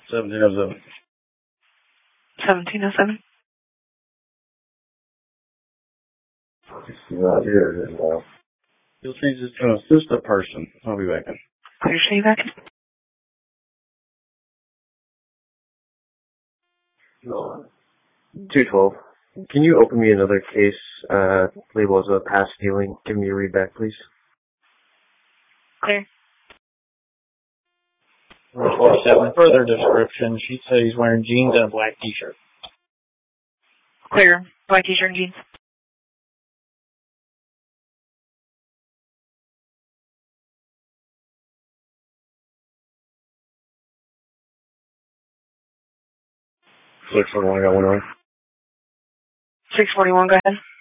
1707. 1707. She's not here. You'll change this to an assistant person. I'll be back in. Clear, show you back in. 212. Can you open me another case labeled as a past stealing? Give me a read back, please. Clear. Further description, she said he's wearing jeans and a black t-shirt. Clear. Black t-shirt and jeans. I got one on. 641, go ahead.